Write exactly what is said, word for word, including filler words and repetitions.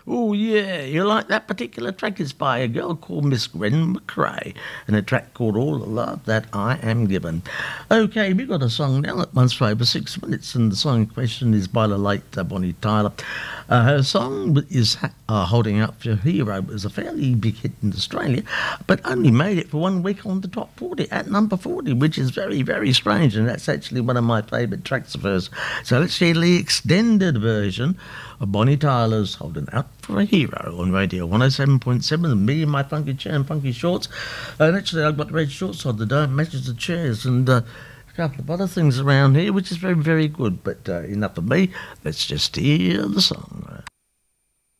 Oh, yeah, you like that particular track? It's by a girl called Miss Gwen McRae, and a track called All the Love That I Am Given. Okay, we've got a song now that runs for over six minutes, and the song in question is by the late uh, Bonnie Tyler. Uh, her song is uh, Holding Out for Your Hero. It was a fairly big hit in Australia, but only made it for one week on the top forty, at number forty, which is very, very strange, and that's actually one of my favourite tracks of hers. So let's hear the extended version of Bonnie Tyler's Holding Out for a Hero on Radio one oh seven point seven, and me and my funky chair and funky shorts. And actually I've got red shorts on today, it matches the chairs, and uh, a couple of other things around here, which is very, very good. But uh, enough of me, let's just hear the song.